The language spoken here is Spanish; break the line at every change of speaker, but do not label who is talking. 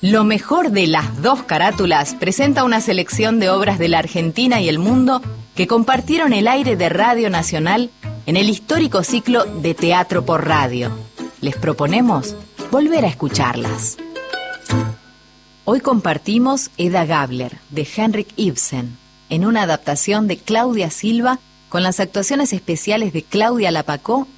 Lo mejor de las dos carátulas presenta una selección de obras de la Argentina y el mundo que compartieron el aire de Radio Nacional en el histórico ciclo de Teatro por Radio. Les proponemos volver a escucharlas. Hoy compartimos Hedda Gabler, de Henrik Ibsen, en una adaptación de Claudia Silva con las actuaciones especiales de Claudia Lapacó